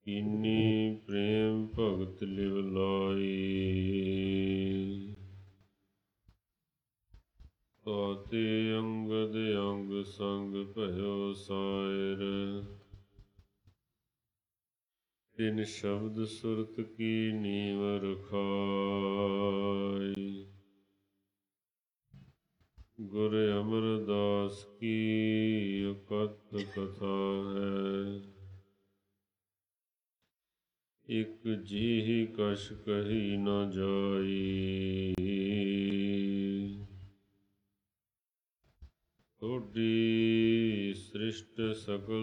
ਕੀਨੀ ਪ੍ਰੇਮ ਭਗਤ ਲਿਵ ਲਾਈ। ਤਾਤੇ ਅੰਗਦ ਅੰਗ ਸੰਗ ਭਇਓ ਸਾਇਰ। ਤਿਨ ਸ਼ਬਦ ਸੁਰਤ ਕੀ ਨੀਵ ਰਖਾਈ। ਗੁਰ ਅਮਰਦਾਸ ਕੀ ਅਕਥ ਕਥਾ ਹੈ। ਇਕ ਜੀਹੀ ਕਛ ਕਹੀ ਨ ਜਾਈ। ਤੁਹਾਡੀ ਸ੍ਰਿਸ਼ਟ ਸਕਲ